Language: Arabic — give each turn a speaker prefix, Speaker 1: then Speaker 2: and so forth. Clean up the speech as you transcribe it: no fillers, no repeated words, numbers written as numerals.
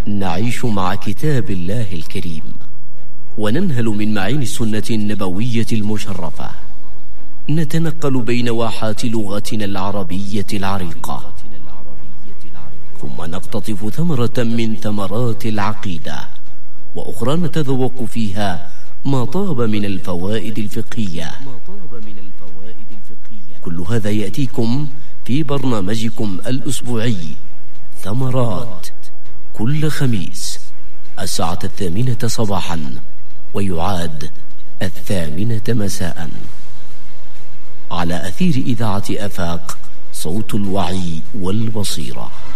Speaker 1: نعيش مع كتاب الله الكريم وننهل من معين السنة النبوية المشرفة، نتنقل بين واحات لغتنا العربية العريقة، ثم نقتطف ثمرة من ثمرات العقيدة، وأخرى نتذوق فيها ما طاب من الفوائد الفقهية. كل هذا يأتيكم في برنامجكم الأسبوعي ثمرات، كل خميس 8:00 صباحا، ويعاد 8:00 مساء، على أثير إذاعة آفاق، صوت الوعي والبصيرة.